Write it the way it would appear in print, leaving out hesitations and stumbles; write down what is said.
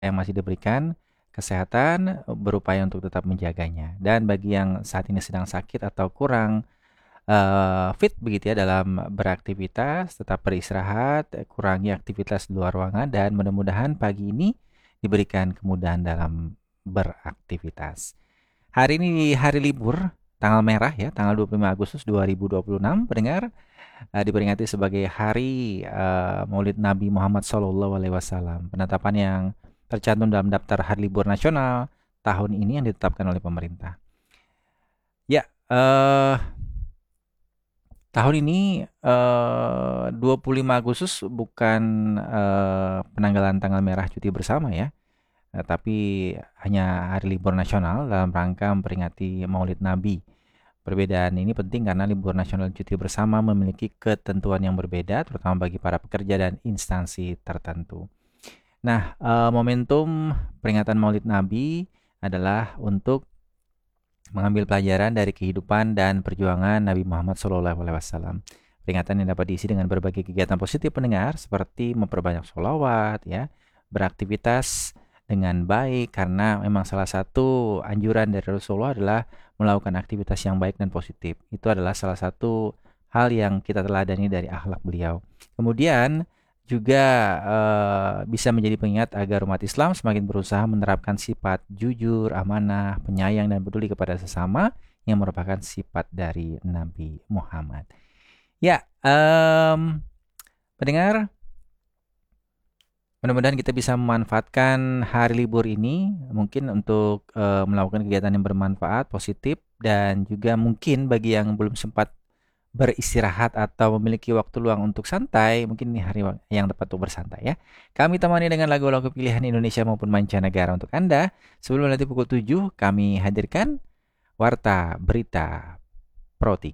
yang masih diberikan kesehatan, berupaya untuk tetap menjaganya. Dan bagi yang saat ini sedang sakit atau kurang fit begitu ya dalam beraktivitas, tetap beristirahat, kurangi aktivitas di luar ruangan dan mudah-mudahan pagi ini diberikan kemudahan dalam beraktivitas. Hari ini hari libur, tanggal merah ya, tanggal 25 Agustus 2026, pendengar, diperingati sebagai hari Maulid Nabi Muhammad SAW. Penetapan yang tercantum dalam daftar hari libur nasional tahun ini yang ditetapkan oleh pemerintah. Ya, tahun ini 25 Agustus bukan penanggalan tanggal merah cuti bersama ya, tapi hanya hari libur nasional dalam rangka memperingati Maulid Nabi. Perbedaan ini penting karena libur nasional cuti bersama memiliki ketentuan yang berbeda, terutama bagi para pekerja dan instansi tertentu. Nah, momentum peringatan Maulid Nabi adalah untuk mengambil pelajaran dari kehidupan dan perjuangan Nabi Muhammad SAW. Peringatan yang dapat diisi dengan berbagai kegiatan positif pendengar seperti memperbanyak sholawat, ya, beraktivitas dengan baik karena memang salah satu anjuran dari Rasulullah adalah melakukan aktivitas yang baik dan positif. Itu adalah salah satu hal yang kita teladani dari akhlak beliau. Kemudian juga bisa menjadi pengingat agar umat Islam semakin berusaha menerapkan sifat jujur, amanah, penyayang, dan peduli kepada sesama yang merupakan sifat dari Nabi Muhammad. Ya, pendengar, mudah-mudahan kita bisa memanfaatkan hari libur ini mungkin untuk melakukan kegiatan yang bermanfaat, positif, dan juga mungkin bagi yang belum sempat beristirahat atau memiliki waktu luang untuk santai, mungkin ini hari yang tepat untuk bersantai ya. Kami temani dengan lagu-lagu pilihan Indonesia maupun mancanegara untuk Anda. Sebelum nanti pukul 7, kami hadirkan Warta Berita Pro 3.